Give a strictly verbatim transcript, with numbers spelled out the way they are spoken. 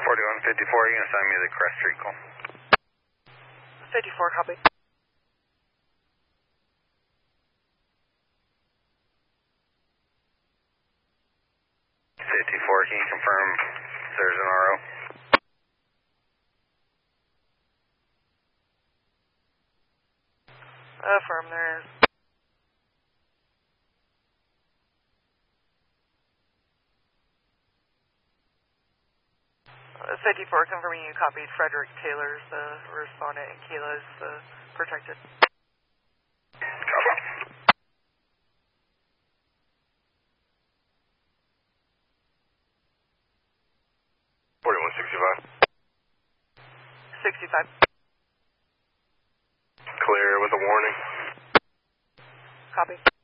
forty-one fifty-four, you can assign me the Crest Street call. fifty-four, copy. fifty-four, can you confirm there's an R O? Affirm there is. Uh, fifty-four, confirming you copied Frederick Taylor's uh, respondent and Kayla's uh, protected. Copy. forty-one sixty-five. sixty-five. Clear with a warning. Copy.